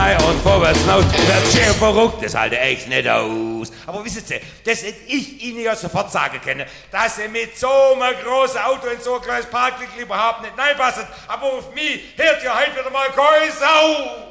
rein und vorwärts raus. Wird schön verrückt, das halte echt nicht aus. Aber wissen Sie, das hätte ich Ihnen ja sofort sagen können, dass Sie mit so einem großen Auto in so ein kleines Parklicht überhaupt nicht reinpassen. Aber auf mich hört ja heute wieder mal keine Sau.